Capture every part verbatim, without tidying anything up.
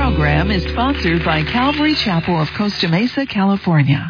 program is sponsored by Calvary Chapel of Costa Mesa, California.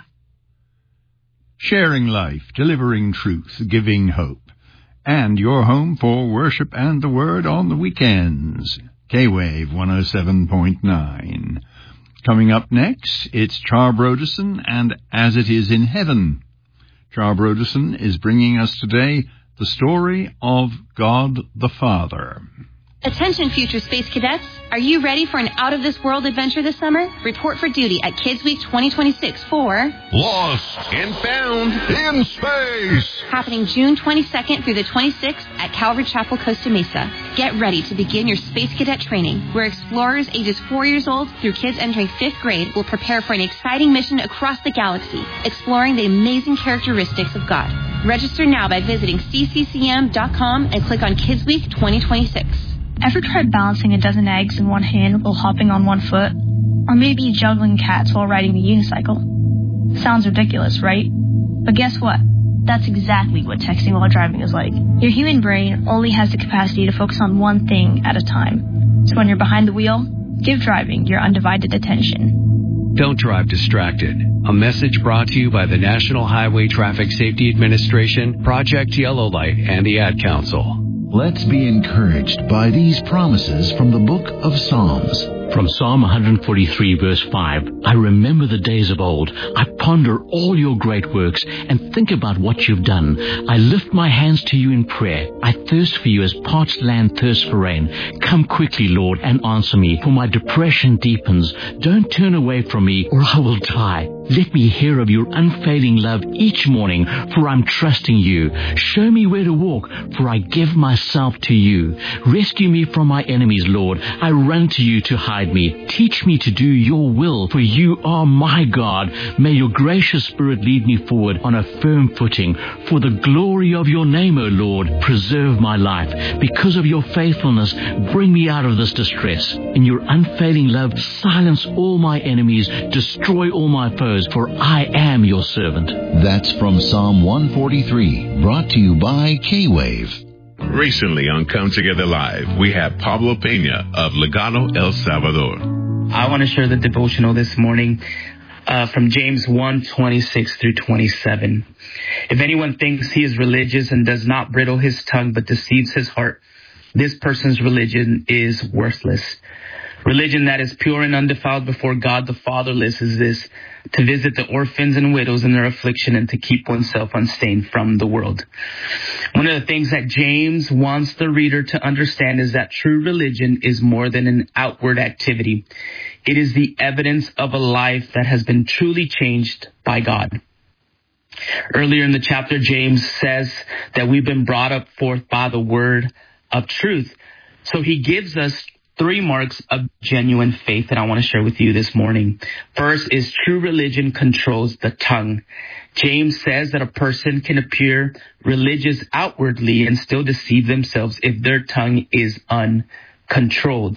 Sharing life, delivering truth, giving hope. And your home for worship and the Word on the weekends. K-Wave one oh seven point nine. Coming up next, it's Char Broderson and As It Is in Heaven. Char Broderson is bringing us today the story of God the Father. Attention, future space cadets. Are you ready for an out-of-this-world adventure this summer? Report for duty at Kids Week twenty twenty-six for Lost and Found in Space. Happening June twenty-second through the twenty-sixth at Calvary Chapel, Costa Mesa. Get ready to begin your space cadet training, where explorers ages four years old through kids entering fifth grade will prepare for an exciting mission across the galaxy, exploring the amazing characteristics of God. Register now by visiting c c c m dot com and click on Kids Week twenty twenty-six. Ever tried balancing a dozen eggs in one hand while hopping on one foot? Or maybe juggling cats while riding the unicycle? Sounds ridiculous, right? But guess what? That's exactly what texting while driving is like. Your human brain only has the capacity to focus on one thing at a time. So when you're behind the wheel, give driving your undivided attention. Don't drive distracted. A message brought to you by the National Highway Traffic Safety Administration, Project Yellow Light, and the Ad Council. Let's be encouraged by these promises from the book of Psalms. From Psalm one forty-three, verse five, I remember the days of old. I ponder all your great works and think about what you've done. I lift my hands to you in prayer. I thirst for you as parched land thirsts for rain. Come quickly, Lord, and answer me, for my depression deepens. Don't turn away from me, or I will die. Let me hear of your unfailing love each morning, for I'm trusting you. Show me where to walk, for I give myself to you. Rescue me from my enemies, Lord. I run to you to hide me. Teach me to do your will, for you are my God. May your gracious Spirit lead me forward on a firm footing. For the glory of your name, O Lord, preserve my life. Because of your faithfulness, bring me out of this distress. In your unfailing love, silence all my enemies, destroy all my foes, for I am your servant. That's from Psalm one forty-three, brought to you by K-Wave. Recently on Come Together Live, we have Pablo Peña of Legado, El Salvador. I want to share the devotional this morning uh, from James one twenty-six through twenty-seven. If anyone thinks he is religious and does not bridle his tongue but deceives his heart, this person's religion is worthless. Religion that is pure and undefiled before God the Fatherless is this: to visit the orphans and widows in their affliction and to keep oneself unstained from the world. One of the things that James wants the reader to understand is that true religion is more than an outward activity. It is the evidence of a life that has been truly changed by God. Earlier in the chapter, James says that we've been brought up forth by the word of truth. So he gives us three marks of genuine faith that I want to share with you this morning. First is true religion controls the tongue. James says that a person can appear religious outwardly and still deceive themselves if their tongue is uncontrolled.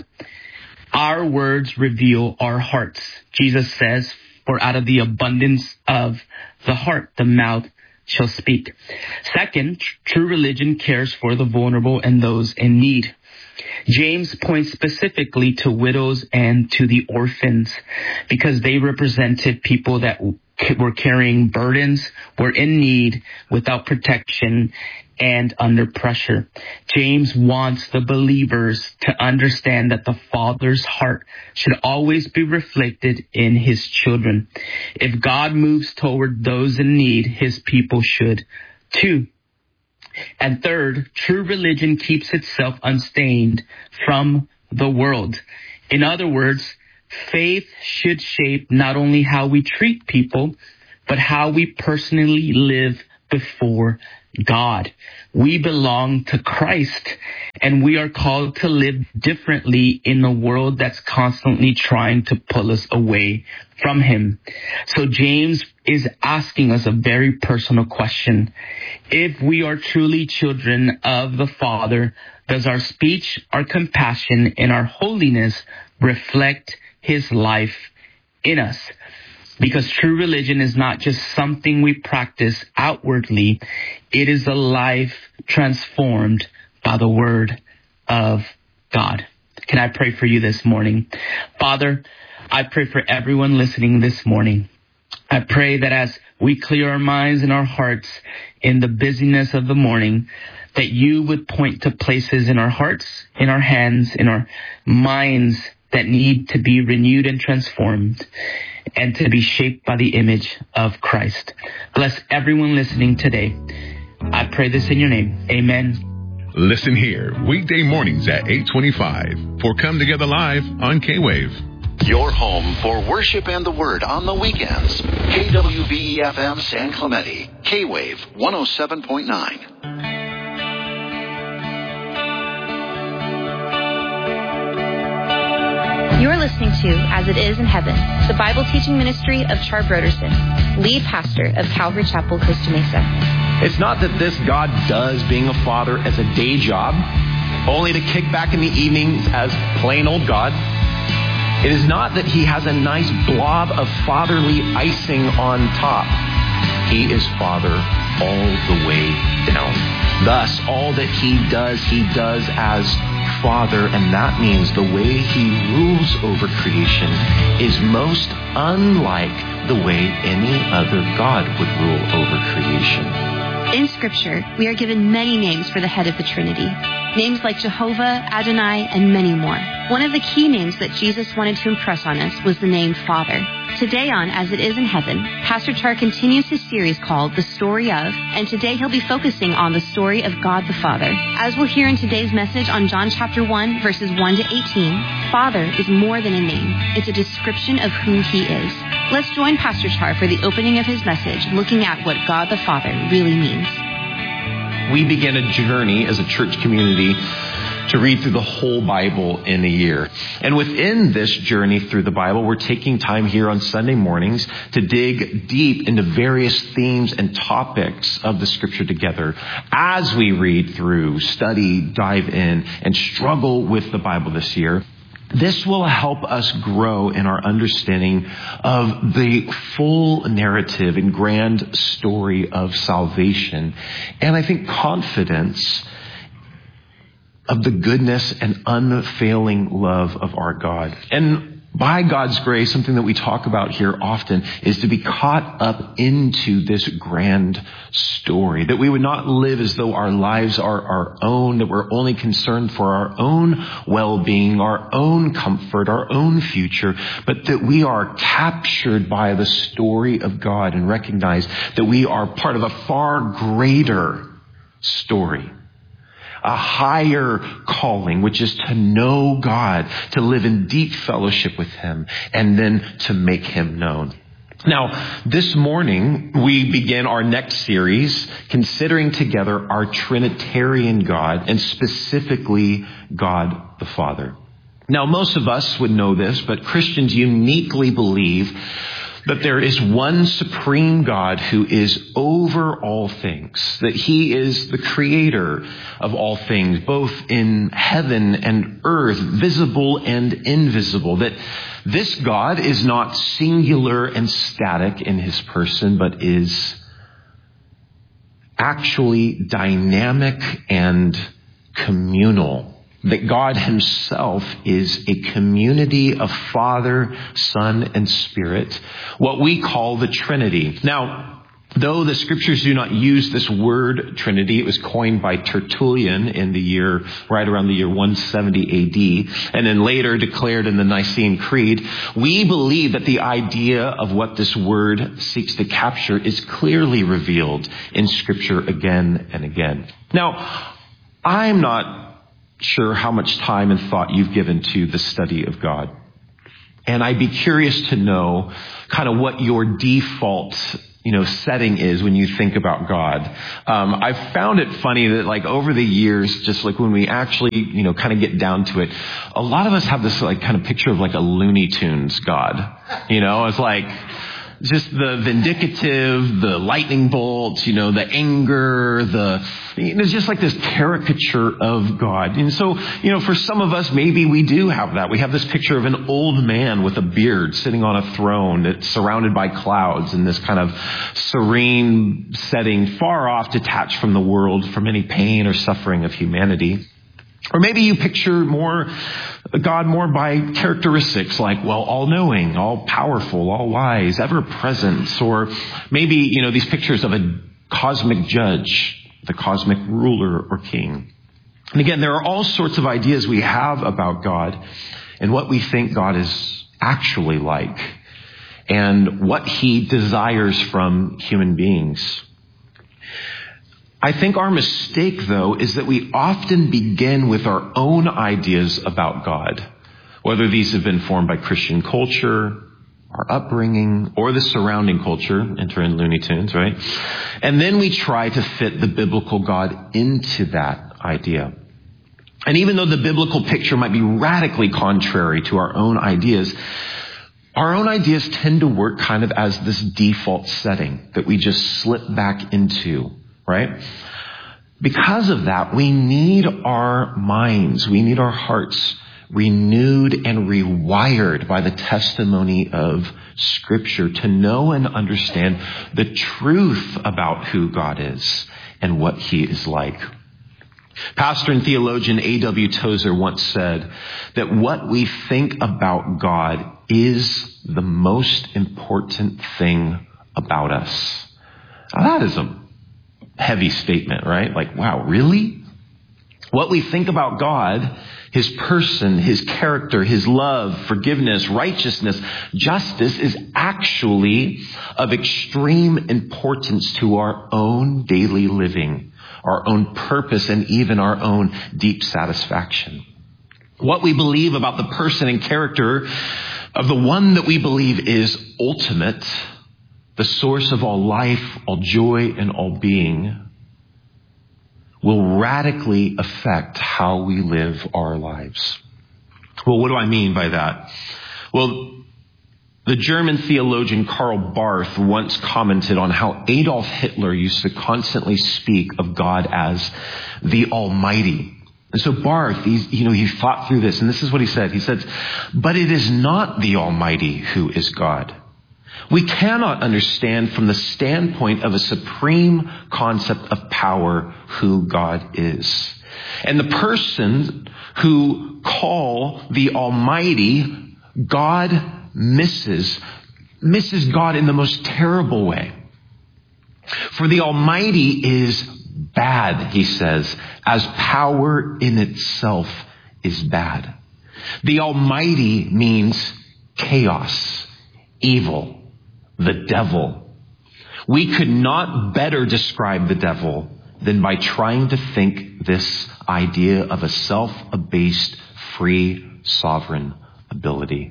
Our words reveal our hearts. Jesus says, for out of the abundance of the heart, the mouth shall speak. Second, true religion cares for the vulnerable and those in need. James points specifically to widows and to the orphans because they represented people that were carrying burdens, were in need, without protection, and under pressure. James wants the believers to understand that the Father's heart should always be reflected in his children. If God moves toward those in need, his people should too. And third, true religion keeps itself unstained from the world. In other words, faith should shape not only how we treat people, but how we personally live before God. We belong to Christ, and we are called to live differently in a world that's constantly trying to pull us away from him. So James is asking us a very personal question. If we are truly children of the Father, does our speech, our compassion, and our holiness reflect his life in us? Because true religion is not just something we practice outwardly. It is a life transformed by the word of God. Can I pray for you this morning? Father, I pray for everyone listening this morning. I pray that as we clear our minds and our hearts in the busyness of the morning, that you would point to places in our hearts, in our hands, in our minds that need to be renewed and transformed and to be shaped by the image of Christ. Bless everyone listening today. I pray this in your name. Amen. Listen here, weekday mornings at eight twenty-five for Come Together Live on K-Wave. Your home for worship and the word on the weekends. K W V E F M San Clemente. K-Wave one oh seven point nine. You're listening to As It Is in Heaven, the Bible teaching ministry of Char Broderson, lead pastor of Calvary Chapel, Costa Mesa. It's not that this God does being a father as a day job, only to kick back in the evenings as plain old God. It is not that he has a nice blob of fatherly icing on top. He is Father all the way down. Thus, all that he does, he does as Father, and that means the way he rules over creation is most unlike the way any other God would rule over creation. In Scripture, we are given many names for the head of the Trinity. Names like Jehovah, Adonai, and many more. One of the key names that Jesus wanted to impress on us was the name Father. Today on As It Is in Heaven, Pastor Char continues his series called The Story of, and today he'll be focusing on the story of God the Father. As we'll hear in today's message on John chapter one, verses one to eighteen, Father is more than a name. It's a description of who he is. Let's join Pastor Char for the opening of his message, looking at what God the Father really means. We began a journey as a church community to read through the whole Bible in a year. And within this journey through the Bible, we're taking time here on Sunday mornings to dig deep into various themes and topics of the Scripture together as we read through, study, dive in, and struggle with the Bible this year. This will help us grow in our understanding of the full narrative and grand story of salvation. And I think confidence of the goodness and unfailing love of our God. And by God's grace, something that we talk about here often is to be caught up into this grand story, that we would not live as though our lives are our own, that we're only concerned for our own well-being, our own comfort, our own future, but that we are captured by the story of God and recognize that we are part of a far greater story. A higher calling, which is to know God, to live in deep fellowship with him, and then to make him known. Now, this morning, we begin our next series considering together our Trinitarian God, and specifically God the Father. Now, most of us would know this, but Christians uniquely believe that there is one supreme God who is over all things, that he is the creator of all things, both in heaven and earth, visible and invisible, that this God is not singular and static in his person, but is actually dynamic and communal. That God himself is a community of Father, Son, and Spirit, what we call the Trinity. Now, though the scriptures do not use this word Trinity, it was coined by Tertullian in the year, right around the year one seventy A D, and then later declared in the Nicene Creed, we believe that the idea of what this word seeks to capture is clearly revealed in Scripture again and again. Now, I'm not sure how much time and thought you've given to the study of God. And I'd be curious to know kind of what your default, you know, setting is when you think about God. Um, I've found it funny that like over the years, just like when we actually, you know, kind of get down to it, a lot of us have this like kind of picture of like a Looney Tunes God. You know, it's like just the vindicative, the lightning bolts, you know, the anger, the, you know, just like this caricature of God. And so, you know, for some of us, maybe we do have that. We have this picture of an old man with a beard sitting on a throne that's surrounded by clouds in this kind of serene setting, far off, detached from the world, from any pain or suffering of humanity. Or maybe you picture more God more by characteristics like, well, all-knowing, all-powerful, all-wise, ever-present, or maybe, you know, these pictures of a cosmic judge, the cosmic ruler or king. And again, there are all sorts of ideas we have about God and what we think God is actually like and what he desires from human beings. I think our mistake, though, is that we often begin with our own ideas about God, whether these have been formed by Christian culture, our upbringing, or the surrounding culture, enter in Looney Tunes, right? And then we try to fit the biblical God into that idea. And even though the biblical picture might be radically contrary to our own ideas, our own ideas tend to work kind of as this default setting that we just slip back into. Right? Because of that, we need our minds, we need our hearts renewed and rewired by the testimony of Scripture to know and understand the truth about who God is and what he is like. Pastor and theologian A W Tozer once said that what we think about God is the most important thing about us. Now, that is a heavy statement, right? Like, wow, really? What we think about God, his person, his character, his love, forgiveness, righteousness, justice is actually of extreme importance to our own daily living, our own purpose, and even our own deep satisfaction. What we believe about the person and character of the one that we believe is ultimate, the source of all life, all joy, and all being, will radically affect how we live our lives. Well, what do I mean by that? Well, the German theologian Karl Barth once commented on how Adolf Hitler used to constantly speak of God as the Almighty. And so Barth, he's, you know, he thought through this, and this is what he said. He said, "But it is not the Almighty who is God. We cannot understand from the standpoint of a supreme concept of power who God is. And the person who call the Almighty God misses, misses God in the most terrible way. For the Almighty is bad," he says, "as power in itself is bad. The Almighty means chaos, evil, the devil. We could not better describe the devil than by trying to think this idea of a self-abased, free, sovereign ability."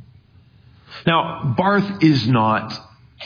Now, Barth is not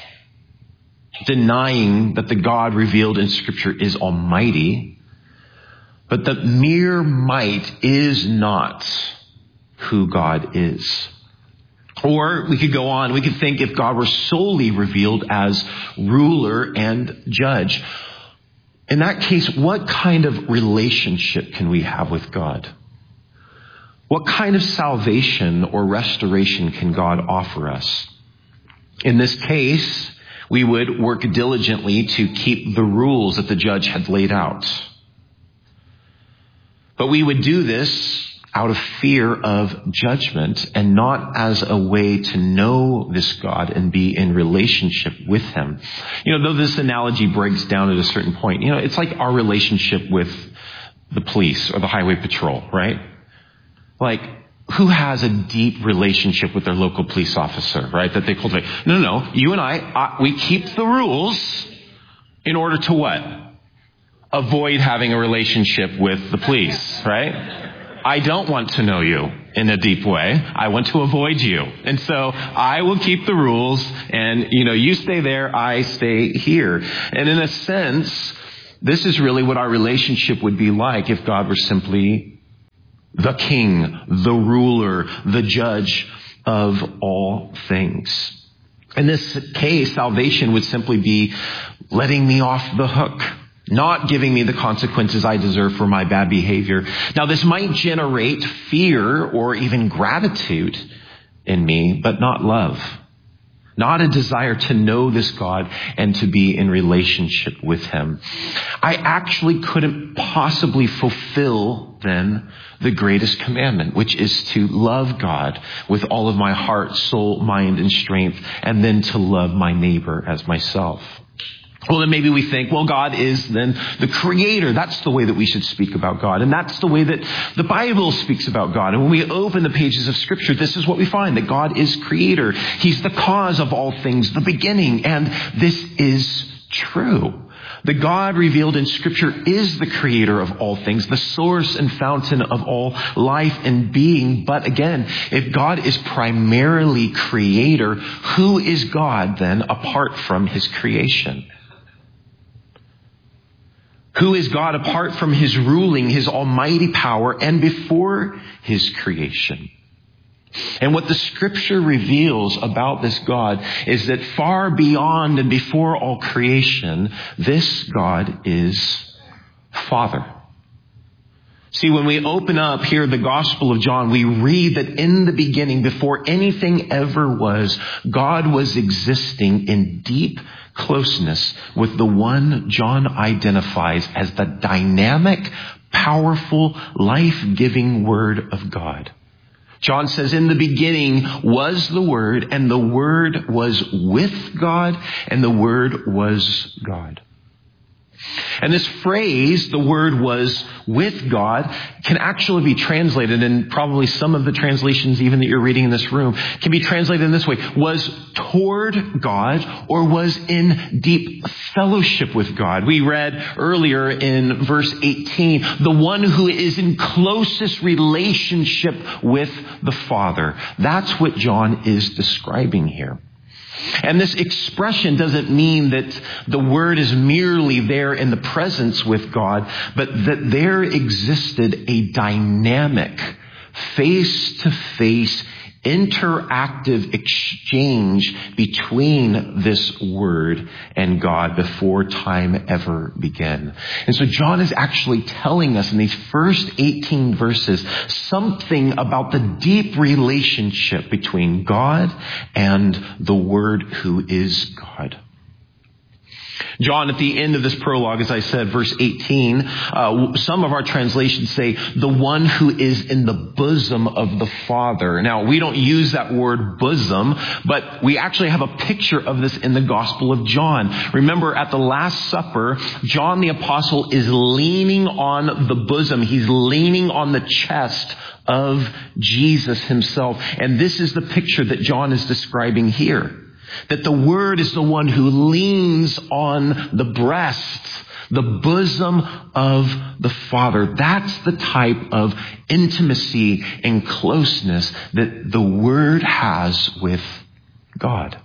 denying that the God revealed in Scripture is almighty, but that mere might is not who God is. Or we could go on, we could think if God were solely revealed as ruler and judge. In that case, what kind of relationship can we have with God? What kind of salvation or restoration can God offer us? In this case, we would work diligently to keep the rules that the judge had laid out. But we would do this out of fear of judgment and not as a way to know this God and be in relationship with him. You know, though this analogy breaks down at a certain point, you know, it's like our relationship with the police or the highway patrol, right? Like, who has a deep relationship with their local police officer, right? That they cultivate. No, no, no. You and I, I, we keep the rules in order to what? Avoid having a relationship with the police, right? I don't want to know you in a deep way. I want to avoid you. And so I will keep the rules and, you know, you stay there, I stay here. And in a sense, this is really what our relationship would be like if God were simply the king, the ruler, the judge of all things. In this case, salvation would simply be letting me off the hook, not giving me the consequences I deserve for my bad behavior. Now, this might generate fear or even gratitude in me, but not love. not a desire to know this God and to be in relationship with him. I actually couldn't possibly fulfill then the greatest commandment, which is to love God with all of my heart, soul, mind, and strength, and then to love my neighbor as myself. Well, then maybe we think, well, God is then the creator. That's the way that we should speak about God. And that's the way that the Bible speaks about God. And when we open the pages of Scripture, this is what we find, that God is creator. He's the cause of all things, the beginning. And this is true. The God revealed in Scripture is the creator of all things, the source and fountain of all life and being. But again, if God is primarily creator, who is God then apart from his creation? Who is God apart from his ruling, his almighty power, and before his creation? And what the Scripture reveals about this God is that far beyond and before all creation, this God is Father. See, when we open up here the Gospel of John, we read that in the beginning, before anything ever was, God was existing in deep closeness with the one John identifies as the dynamic, powerful, life-giving Word of God. John says, in the beginning was the Word, and the Word was with God, and the Word was God. And this phrase, the Word was with God, can actually be translated, and probably some of the translations even that you're reading in this room can be translated in this way, was toward God or was in deep fellowship with God. We read earlier in verse eighteen, the one who is in closest relationship with the Father. That's what John is describing here. And this expression doesn't mean that the Word is merely there in the presence with God, but that there existed a dynamic, face-to-face, interactive exchange between this Word and God before time ever began. And so John is actually telling us in these first eighteen verses something about the deep relationship between God and the Word who is God. John, at the end of this prologue, as I said, verse eighteen, uh, some of our translations say, the one who is in the bosom of the Father. Now, we don't use that word bosom, but we actually have a picture of this in the Gospel of John. Remember, at the Last Supper, John the Apostle is leaning on the bosom. He's leaning on the chest of Jesus himself. And this is the picture that John is describing here. That the Word is the one who leans on the breast, the bosom of the Father. That's the type of intimacy and closeness that the Word has with God.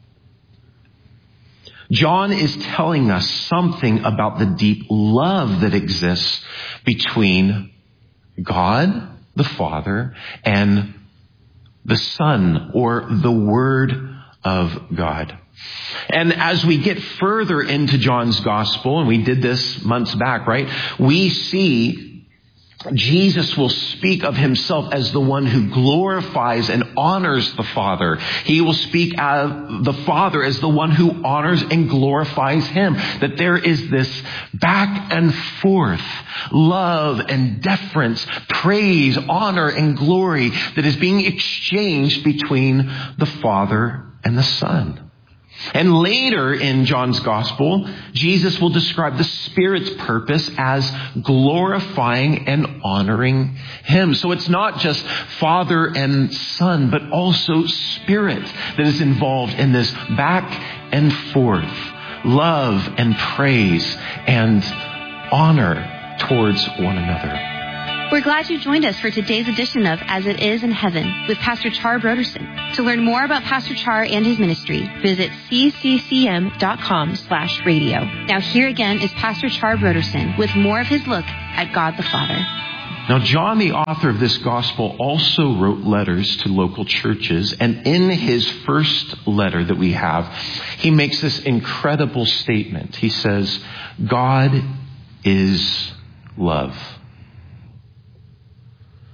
John is telling us something about the deep love that exists between God, the Father, and the Son, or the Word of God. And as we get further into John's gospel, and we did this months back, right? We see Jesus will speak of himself as the one who glorifies and honors the Father. He will speak of the Father as the one who honors and glorifies him. That there is this back and forth love and deference, praise, honor, and glory that is being exchanged between the Father and the Son. And later in John's Gospel, Jesus will describe the Spirit's purpose as glorifying and honoring him. So it's not just Father and Son, but also Spirit that is involved in this back and forth love and praise and honor towards one another. We're glad you joined us for today's edition of As It Is in Heaven with Pastor Char Broderson. To learn more about Pastor Char and his ministry, visit cccm.com slash radio. Now here again is Pastor Char Broderson with more of his look at God the Father. Now, John, the author of this gospel, also wrote letters to local churches. And in his first letter that we have, he makes this incredible statement. He says, God is love.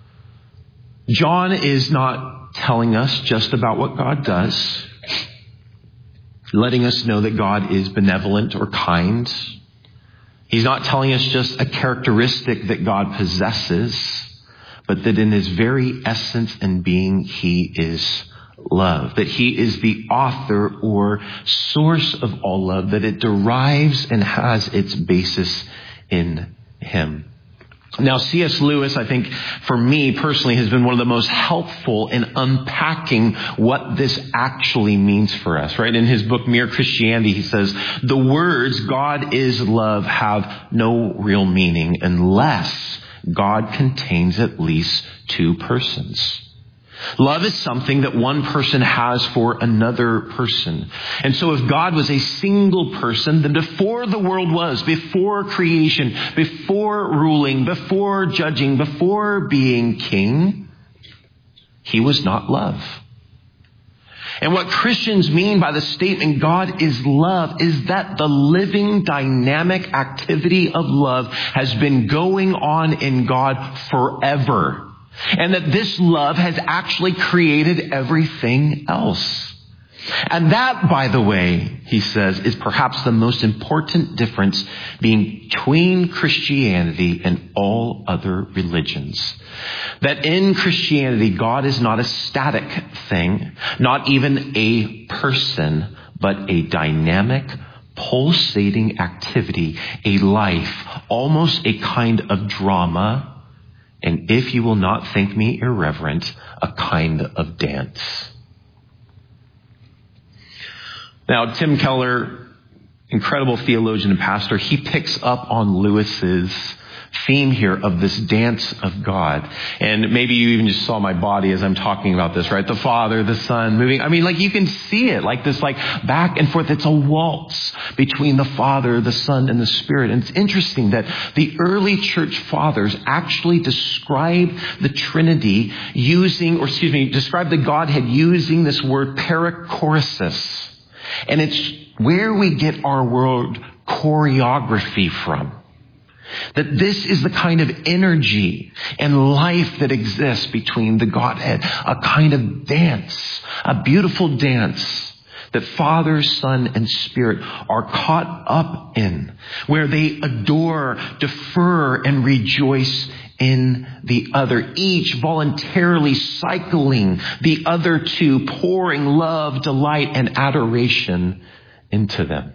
John is not telling us just about what God does. letting us know that God is benevolent or kind. He's not telling us just a characteristic that God possesses, but that in his very essence and being, he is love. That he is the author or source of all love, that it derives and has its basis in him. Now, C S Lewis, I think, for me personally, has been one of the most helpful in unpacking what this actually means for us, right? In his book, Mere Christianity, he says, the words, God is love, have no real meaning unless God contains at least two persons. Love is something that one person has for another person. And so if God was a single person, then before the world was, before creation, before ruling, before judging, before being king, he was not love. And what Christians mean by the statement, God is love, is that the living, dynamic activity of love has been going on in God forever. And that this love has actually created everything else. And that, by the way, he says, is perhaps the most important difference between Christianity and all other religions. That in Christianity, God is not a static thing, not even a person, but a dynamic, pulsating activity, a life, almost a kind of drama. And if you will not think me irreverent, a kind of dance. Now, Tim Keller, incredible theologian and pastor, he picks up on Lewis's theme here of this dance of God. And maybe you even just saw my body as I'm talking about this, right? The Father, the Son moving. I mean, like you can see it like this, like back and forth. It's a waltz between the Father, the Son, and the Spirit. And it's interesting that the early church fathers actually describe the Trinity using, or excuse me, describe the Godhead using this word perichoresis. And it's where we get our word choreography from. That this is the kind of energy and life that exists between the Godhead. A kind of dance, a beautiful dance that Father, Son, and Spirit are caught up in. Where they adore, defer, and rejoice in the other. Each voluntarily cycling the other two, pouring love, delight, and adoration into them.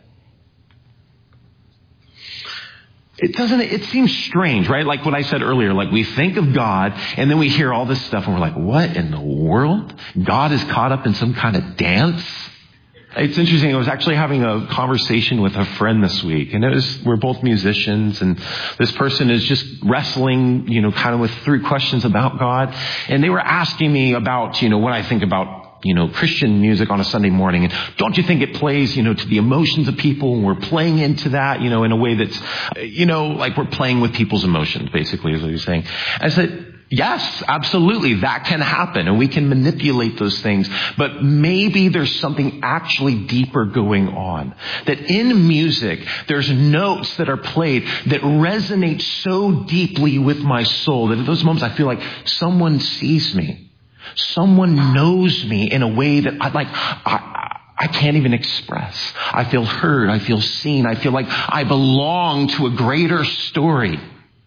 It doesn't, it seems strange, right? Like what I said earlier, like we think of God and then we hear all this stuff and we're like, what in the world? God is caught up in some kind of dance? It's interesting. I was actually having a conversation with a friend this week, and it was, we're both musicians, and this person is just wrestling, you know, kind of with three questions about God. And they were asking me about, you know, what I think about, you know, Christian music on a Sunday morning. And don't you think it plays, you know, to the emotions of people, and we're playing into that, you know, in a way that's, you know, like we're playing with people's emotions, basically, is what he's saying. I said, yes, absolutely. That can happen, and we can manipulate those things. But maybe there's something actually deeper going on. That in music, there's notes that are played that resonate so deeply with my soul that at those moments I feel like someone sees me. Someone knows me in a way that I like, I, I can't even express. I feel heard. I feel seen. I feel like I belong to a greater story.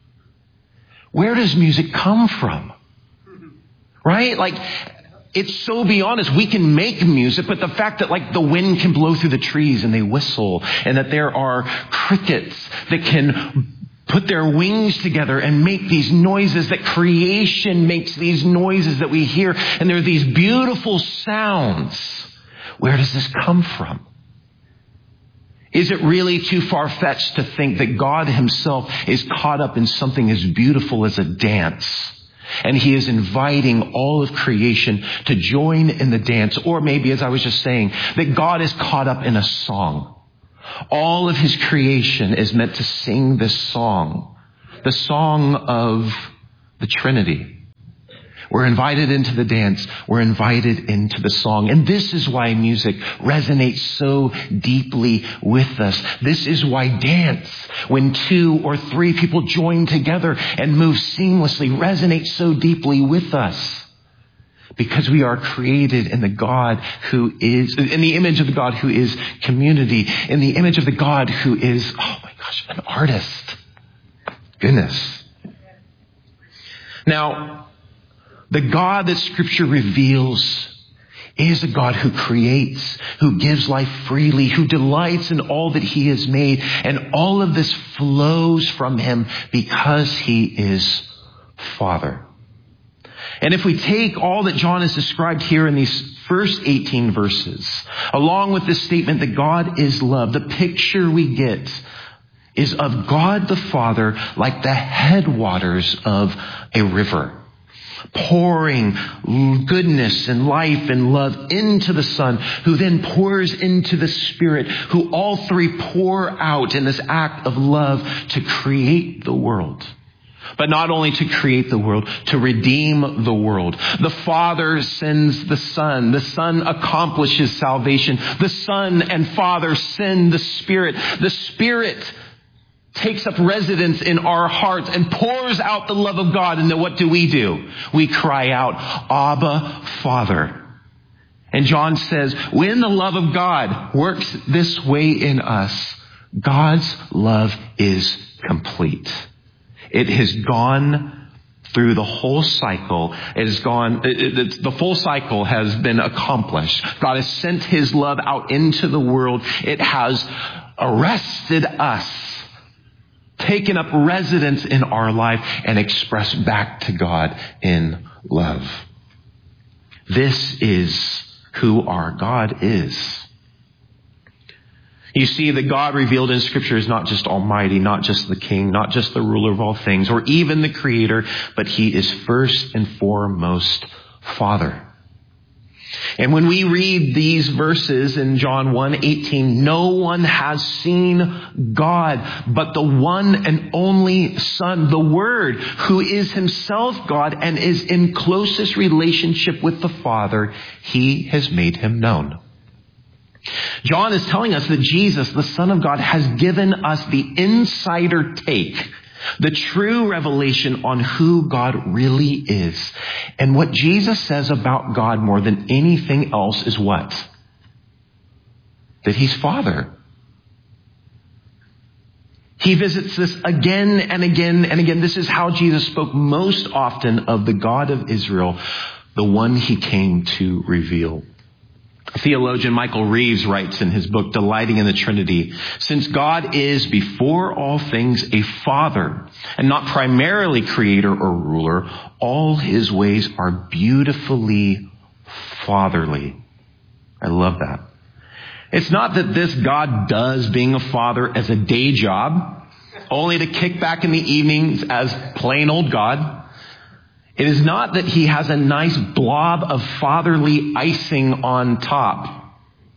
Where does music come from? Right? Like, it's so beyond us. We can make music, but the fact that like the wind can blow through the trees and they whistle, and that there are crickets that can put their wings together and make these noises, that creation makes these noises that we hear, and there are these beautiful sounds. Where does this come from? Is it really too far-fetched to think that God himself is caught up in something as beautiful as a dance, and he is inviting all of creation to join in the dance? Or maybe, as I was just saying, that God is caught up in a song. All of his creation is meant to sing this song, the song of the Trinity. We're invited into the dance. We're invited into the song. And this is why music resonates so deeply with us. This is why dance, when two or three people join together and move seamlessly, resonates so deeply with us. because we are created in the God who is, in the image of the God who is community, in the image of the God who is, oh my gosh, an artist. Goodness. Now, the God that Scripture reveals is a God who creates, who gives life freely, who delights in all that he has made. And all of this flows from him because he is Father. And if we take all that John has described here in these first eighteen verses, along with this statement that God is love, the picture we get is of God the Father like the headwaters of a river, pouring goodness and life and love into the Son, who then pours into the Spirit, who all three pour out in this act of love to create the world. But not only to create the world, to redeem the world. The Father sends the Son. The Son accomplishes salvation. The Son and Father send the Spirit. The Spirit takes up residence in our hearts and pours out the love of God. And then what do we do? We cry out, Abba, Father. And John says, when the love of God works this way in us, God's love is complete. It has gone through the whole cycle. It has gone, it, it, the full cycle has been accomplished. God has sent his love out into the world. It has arrested us, taken up residence in our life, and expressed back to God in love. This is who our God is. You see, the God revealed in Scripture is not just Almighty, not just the King, not just the ruler of all things, or even the Creator, but he is first and foremost Father. And when we read these verses in John one eighteen, no one has seen God but the one and only Son, the Word, who is himself God and is in closest relationship with the Father. He has made him known. John is telling us that Jesus, the Son of God, has given us the insider take, the true revelation on who God really is. And what Jesus says about God more than anything else is what? That he's Father. He visits this again and again and again. This is how Jesus spoke most often of the God of Israel, the one he came to reveal. Theologian Michael Reeves writes in his book, Delighting in the Trinity, since God is before all things a father and not primarily creator or ruler, all his ways are beautifully fatherly. I love that. It's not that this God does being a father as a day job, only to kick back in the evenings as plain old God. It is not that he has a nice blob of fatherly icing on top.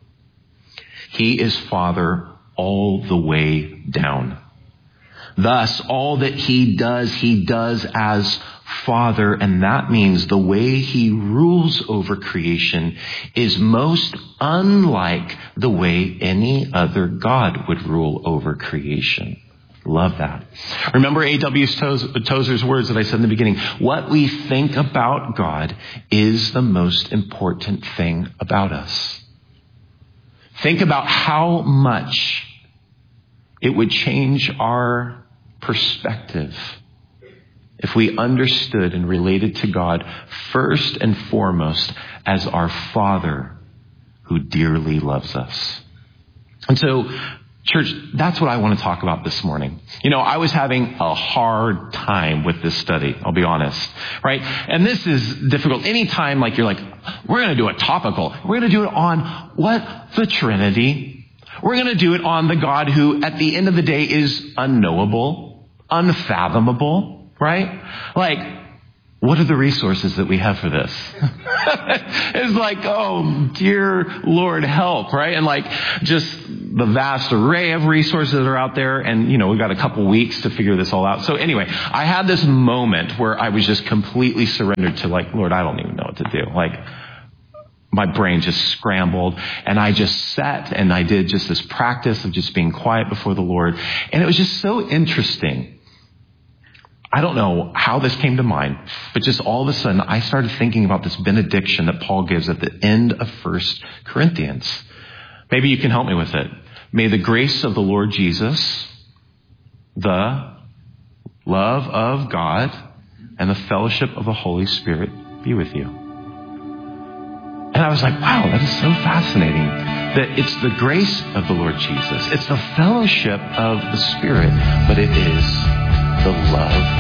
He is Father all the way down. Thus, all that he does, he does as Father, and that means the way he rules over creation is most unlike the way any other God would rule over creation. Love that. Remember A W Tozer's words that I said in the beginning. What we think about God is the most important thing about us. Think about how much it would change our perspective if we understood and related to God first and foremost as our Father who dearly loves us. And so, church, that's what I want to talk about this morning. You know, I was having a hard time with this study, I'll be honest, right? And this is difficult. Anytime like you're like, we're going to do a topical. We're going to do it on what? The Trinity. We're going to do it on the God who at the end of the day is unknowable, unfathomable, right? Like, what are the resources that we have for this? It's like, oh, dear Lord, help, right? And like just the vast array of resources that are out there. And, you know, we've got a couple weeks to figure this all out. So anyway, I had this moment where I was just completely surrendered to like, Lord, I don't even know what to do. Like, my brain just scrambled and I just sat and I did just this practice of just being quiet before the Lord. And it was just so interesting. I don't know how this came to mind, but just all of a sudden I started thinking about this benediction that Paul gives at the end of First Corinthians. Maybe you can help me with it. May the grace of the Lord Jesus, the love of God, and the fellowship of the Holy Spirit be with you. And I was like, wow, that is so fascinating. That it's the grace of the Lord Jesus. It's the fellowship of the Spirit, but it is the love